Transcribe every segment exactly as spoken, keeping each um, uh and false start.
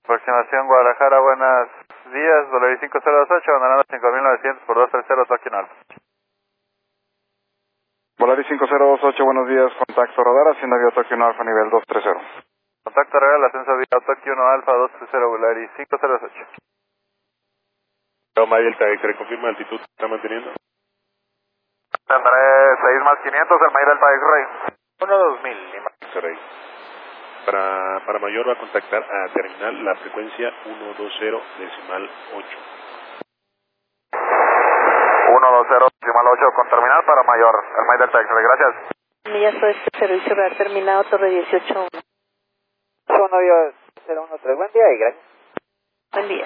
Aproximación Guadalajara, buenos días, Volaris cinco cero dos ocho, abandonando cinco mil novecientos por dos tres cero, Tokio Alfa. Volaris cinco cero dos ocho, buenos días, contacto radar, haciendo vía Tokio Alfa nivel dos tres cero. Contacto real, ascenso vía Tokio uno Alfa dos tres cero, Volaris cinco cero dos ocho. Toma Delta X-Ray, confirma altitud, ¿está manteniendo? Tendré seis más quinientos, el May Delta X-Ray. uno dos mil, Lima. X-Ray. Para, para mayor va a contactar a terminal la frecuencia ciento veinte decimal ocho. ciento veinte decimal ocho con terminal para mayor, el May Delta X-Ray, gracias. Millas oeste, servicio real terminado, Torre dieciocho uno. uno diez cero uno tres, buen día y gracias. Buen día.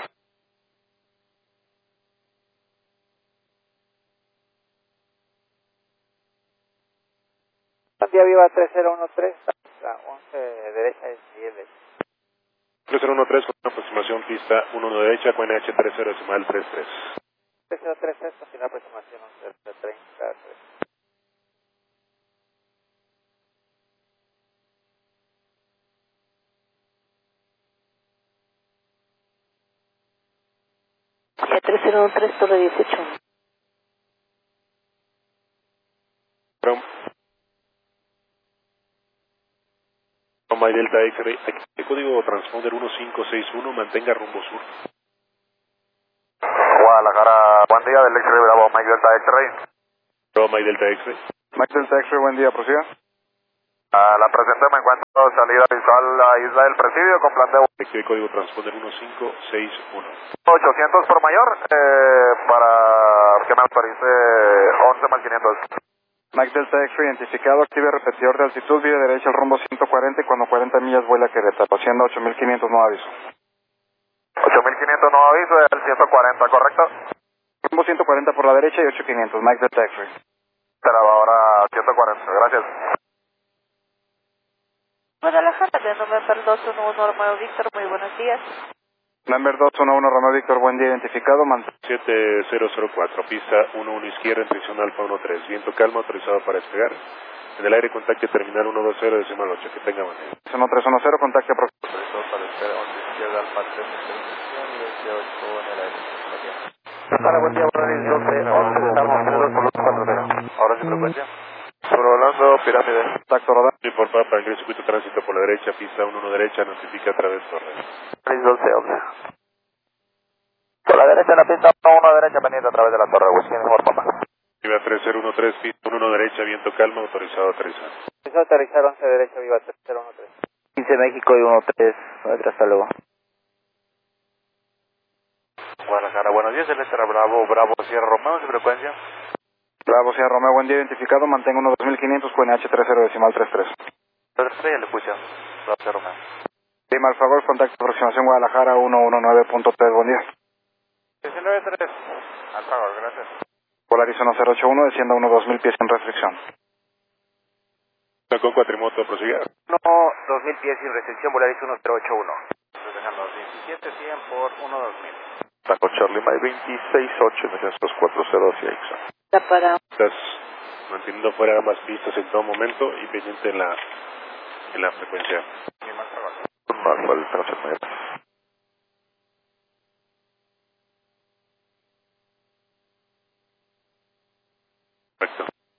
Buen día, viva tres cero uno tres, once derecha es diez. tres cero uno tres con una aproximación pista uno uno derecha, Q N H treinta decimal treinta y tres. tres cero tres tres, continúa aproximación once treinta. tres cero uno tres, Torre dieciocho uno. From. Toma Delta X-Ray, el código transponder uno cinco seis uno, mantenga rumbo sur. Guadalajara, buen día, del X-Ray Bravo, Mike Delta X-Ray. Toma Delta X-Ray. Mike Delta X-Ray, buen día, prosiga. A la presente me encuentro salida visual a la Isla del Presidio con plan de El código transponder uno cinco seis uno. ochocientos por mayor, eh, para que me autorice once más quinientos. Mike Delta X-Ray identificado, active repetidor de altitud, vía derecha al rumbo ciento cuarenta y cuando cuarenta millas vuela a Querétaro, haciendo ocho mil quinientos, no aviso. ocho mil quinientos no aviso, el ciento cuarenta, ¿correcto? Rumbo ciento cuarenta por la derecha y ocho mil quinientos, Mike Delta X-Ray. Pero ahora ciento cuarenta, gracias. Guadalajara, de November dos uno uno, Romeo Víctor, muy buenos días. Number dos uno uno, Romeo Víctor, buen día, identificado, mantén. siete cero cero cuatro, pista uno uno izquierda, en dirección Alfa uno tres. Viento calma, autorizado para despegar. En el aire contacte terminal ciento veinte decimal ocho, que tenga buen día. uno tres uno cero, contacte aproximado. Autorizado para despegar, once izquierda, Alfa tres, intervención, dieciocho en el aire. Para buen día, Volaris doce once, estamos en dos por los cuatro cero. Ahora sí frecuencia. Sobrevolando pirámide. Contacto radar. Por favor, para ingreso circuito tránsito por la derecha, pista uno uno derecha, notifica a través torre. Volaris doce once. Por la derecha en la pista uno uno derecha pendiente a través de la torre, Whisky mejor papá. Viva tres cero uno tres, pista uno uno derecha, viento calma, autorizado a aterrizar. Empezó a aterrizar once derecha, viva tres cero uno tres. quince México y uno tres, hasta luego. Guadalajara, buenos días, el Extra Bravo, Bravo, Sierra Romeo, su frecuencia. Bravo, Sierra Romeo, buen día, identificado, mantengo uno dos mil quinientos, Q N H treinta decimal treinta y tres. Estrella le puse, Bravo, Sierra Romeo. Dime al favor, contacto aproximación Guadalajara ciento diecinueve punto tres, buen día. diecinueve tres, al favor, gracias. Volaris uno cero ocho uno, descienda uno dos mil pies sin restricción. Con cuatrimoto, prosiga. uno dos mil pies sin restricción, Volaris uno cero ocho uno. Dejando diecisiete cien por uno dos mil. Taco Charlie Mike veintiséis ocho, dos cuatro cero hacia Ixa. Está para Estás manteniendo fuera ambas pistas en todo momento y pendiente en la, en la frecuencia. Más para el